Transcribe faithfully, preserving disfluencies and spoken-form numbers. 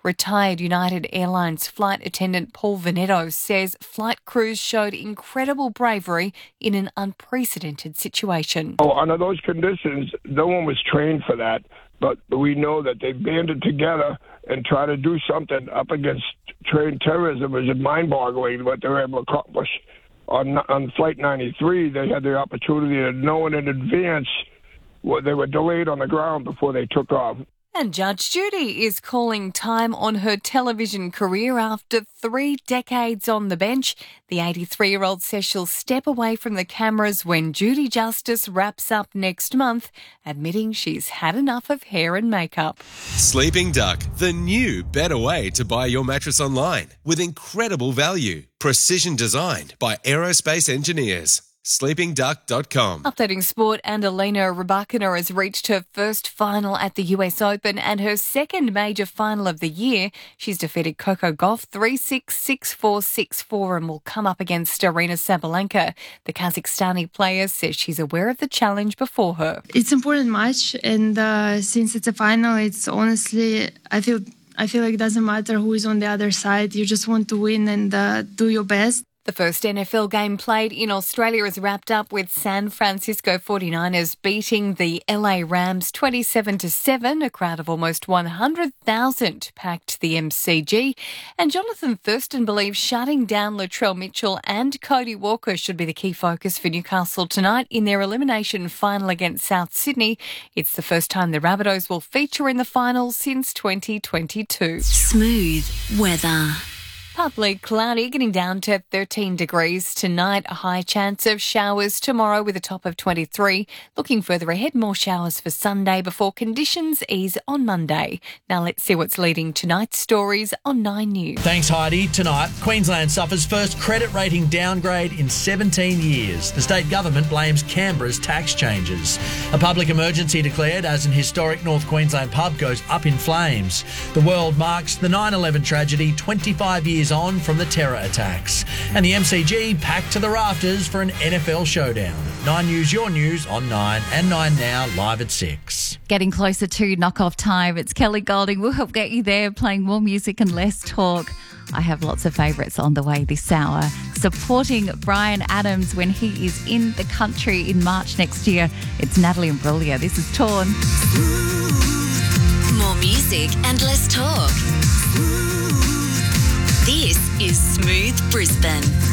Retired United Airlines flight attendant Paul Veneto says flight crews showed incredible bravery in an unprecedented situation. Oh, under those conditions, no one was trained for that, but we know that they banded together and tried to do something up against train terrorism. It was mind-boggling what they were able to accomplish. On, on Flight ninety-three, they had the opportunity to know in advance what they were delayed on the ground before they took off. And Judge Judy is calling time on her television career after three decades on the bench. The eighty-three-year-old says she'll step away from the cameras when Judy Justice wraps up next month, admitting she's had enough of hair and makeup. Sleeping Duck, the new better way to buy your mattress online with incredible value. Precision designed by aerospace engineers. sleeping duck dot com. Updating sport, and Elena Rybakina has reached her first final at the U S Open and her second major final of the year. She's defeated Coco Gauff three six, six four, six four and will come up against Aryna Sabalenka. The Kazakhstani player says she's aware of the challenge before her. It's an important match, and uh, since it's a final, it's honestly, I feel I feel like it doesn't matter who is on the other side. You just want to win and uh, do your best. The first N F L game played in Australia is wrapped up with San Francisco forty-niners beating the L A Rams twenty-seven to seven. A crowd of almost one hundred thousand packed the M C G. And Jonathan Thurston believes shutting down Latrell Mitchell and Cody Walker should be the key focus for Newcastle tonight in their elimination final against South Sydney. It's the first time the Rabbitohs will feature in the final since twenty twenty-two. Smooth weather. Partly cloudy, getting down to thirteen degrees tonight. A high chance of showers tomorrow with a top of twenty-three. Looking further ahead, more showers for Sunday before conditions ease on Monday. Now let's see what's leading tonight's stories on Nine News. Thanks, Heidi. Tonight, Queensland suffers first credit rating downgrade in seventeen years. The state government blames Canberra's tax changes. A public emergency declared as an historic North Queensland pub goes up in flames. The world marks the nine eleven tragedy twenty-five years on from the terror attacks. And the M C G packed to the rafters for an N F L showdown. Nine News, your news on Nine and Nine Now, live at six. Getting closer to knock-off time. It's Kelly Golding. We'll help get you there, playing more music and less talk. I have lots of favourites on the way this hour. Supporting Bryan Adams when he is in the country in March next year. It's Natalie Imbruglia. This is Torn. More music and less talk. This is Smooth Brisbane.